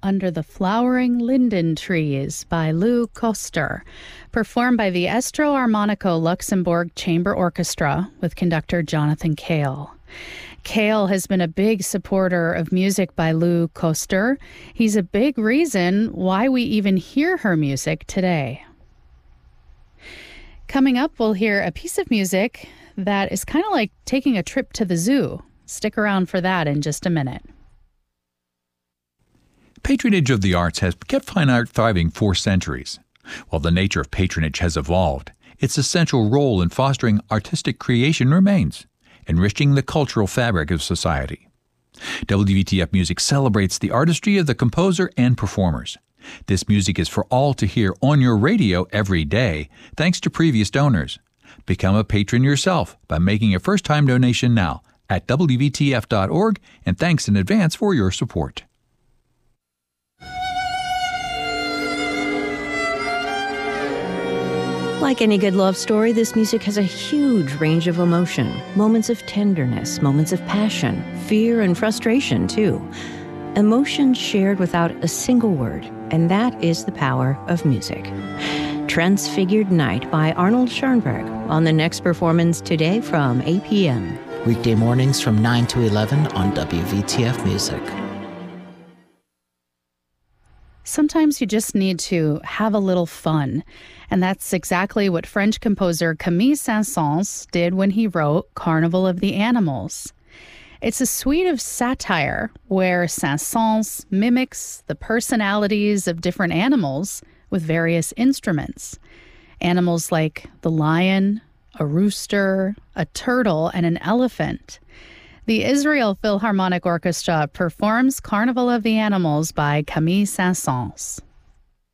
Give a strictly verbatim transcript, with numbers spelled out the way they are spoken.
Under the Flowering Linden Trees by Lou Koster, performed by the Estro Armonico Luxembourg Chamber Orchestra with conductor Jonathan Cale. Cale has been a big supporter of music by Lou Koster. He's a big reason why we even hear her music today. Coming up, we'll hear a piece of music that is kind of like taking a trip to the zoo. Stick around for that in just a minute. Patronage of the arts has kept fine art thriving for centuries. While the nature of patronage has evolved, its essential role in fostering artistic creation remains, enriching the cultural fabric of society. W V T F Music celebrates the artistry of the composer and performers. This music is for all to hear on your radio every day, thanks to previous donors. Become a patron yourself by making a first-time donation now at W V T F dot org, and thanks in advance for your support. Like any good love story, this music has a huge range of emotion. Moments of tenderness, moments of passion, fear and frustration, too. Emotions shared without a single word, and that is the power of music. Transfigured Night by Arnold Schoenberg on the next performance today from eight p.m. Weekday mornings from nine to eleven on W V T F Music. Sometimes you just need to have a little fun. And that's exactly what French composer Camille Saint-Saëns did when he wrote Carnival of the Animals. It's a suite of satire where Saint-Saëns mimics the personalities of different animals with various instruments. Animals like the lion, a rooster, a turtle, and an elephant. The Israel Philharmonic Orchestra performs Carnival of the Animals by Camille Saint-Saëns.